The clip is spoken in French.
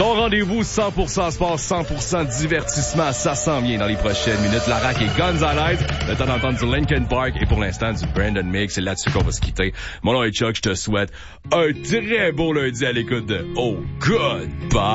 Ton rendez-vous 100% sport, 100% divertissement, ça s'en vient dans les prochaines minutes. La RAQ et Gonzalez, le temps d'entendre du Linkin Park et pour l'instant du Brandon Mix. C'est là-dessus qu'on va se quitter. Mon nom est Chuck, je te souhaite un très beau lundi à l'écoute de Oh Good Bye.